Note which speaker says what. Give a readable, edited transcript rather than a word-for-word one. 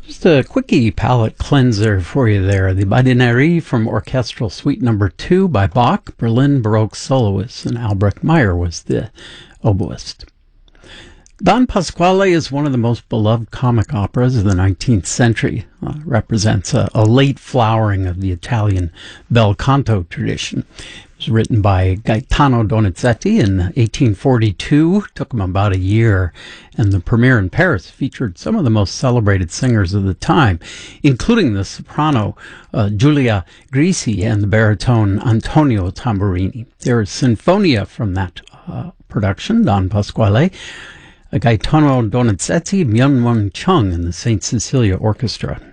Speaker 1: Just a quickie palate cleanser for you there. The Badinerie from Orchestral Suite Number 2 by Bach, Berlin Baroque soloist, and Albrecht Meyer was the oboist. Don Pasquale is one of the most beloved comic operas of the 19th century. Represents a late flowering of the Italian bel canto tradition. It was written by Gaetano Donizetti in 1842. Took him about a year, and the premiere in Paris featured some of the most celebrated singers of the time, including the soprano Giulia Grisi and the baritone Antonio Tamburini. There is Sinfonia from that production, Don Pasquale. Gaetano Donizetti, Myung-Whun Chung, and the St. Cecilia Orchestra.